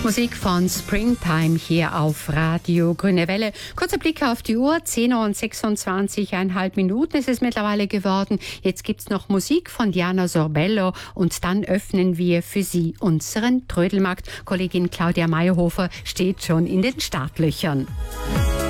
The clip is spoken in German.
Musik von Springtime hier auf Radio Grüne Welle. Kurzer Blick auf die Uhr, 10:26 Minuten ist es mittlerweile geworden. Jetzt gibt's noch Musik von Diana Sorbello und dann öffnen wir für Sie unseren Trödelmarkt. Kollegin Claudia Mayerhofer steht schon in den Startlöchern.